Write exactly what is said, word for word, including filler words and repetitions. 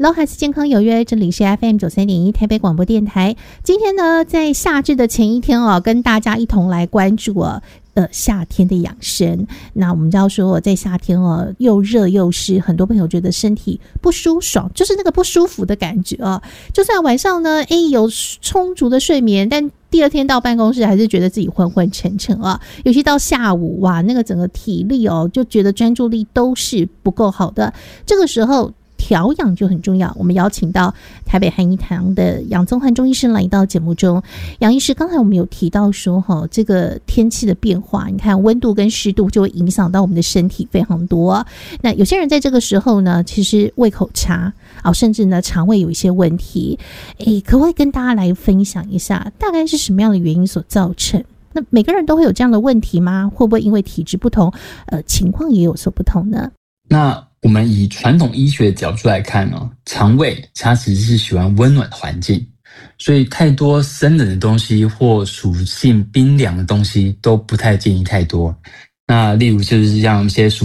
喽，孩子健康有约，这里是 F M 九三点一台北广播电台。今天呢，在夏至的前一天哦，跟大家一同来关注啊。呃，夏天的养生。那我们知道说，在夏天哦，又热又湿，很多朋友觉得身体不舒爽，就是那个不舒服的感觉哦。就算晚上呢，哎，有充足的睡眠，但第二天到办公室还是觉得自己昏昏沉沉啊。尤其到下午，哇，那个整个体力哦，就觉得专注力都是不够好的。这个时候调养就很重要，我们邀请到台北汉医堂的杨宗翰中医师来到节目中。杨医师，刚才我们有提到说哈，这个天气的变化，你看温度跟湿度就会影响到我们的身体非常多。那有些人在这个时候呢，其实胃口差啊，甚至呢肠胃有一些问题，诶，可不可以跟大家来分享一下，大概是什么样的原因所造成？那每个人都会有这样的问题吗？会不会因为体质不同，呃，情况也有所不同呢？ 那我们以传统医学的角度来看呢、哦，肠胃它其实是喜欢温暖的环境，所以太多生冷的东西或属性冰凉的东西都不太建议太多。那例如就是像一些属